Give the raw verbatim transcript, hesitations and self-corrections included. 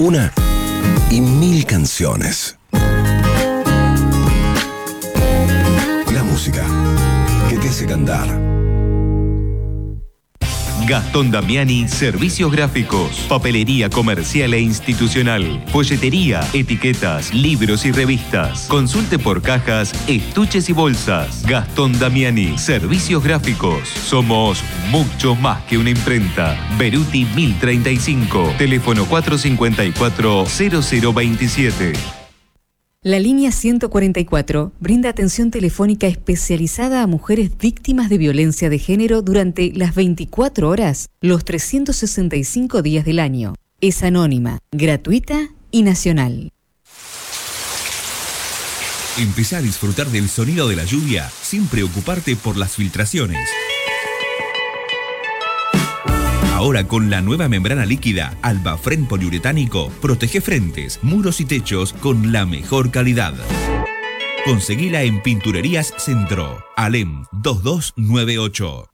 Una y mil canciones. La música que te hace cantar. Gastón Damiani, Servicios Gráficos, Papelería Comercial e Institucional, Folletería, Etiquetas, Libros y Revistas. Consulte por cajas, estuches y bolsas. Gastón Damiani, Servicios Gráficos. Somos mucho más que una imprenta. Beruti mil treinta y cinco, teléfono cuatro cinco cuatro, cero cero veintisiete. La línea ciento cuarenta y cuatro brinda atención telefónica especializada a mujeres víctimas de violencia de género durante las veinticuatro horas, los trescientos sesenta y cinco días del año. Es anónima, gratuita y nacional. Empezá a disfrutar del sonido de la lluvia sin preocuparte por las filtraciones. Ahora con la nueva membrana líquida Albafren poliuretánico, protege frentes, muros y techos con la mejor calidad. Conseguila en Pinturerías Centro, Alem dos dos nueve ocho.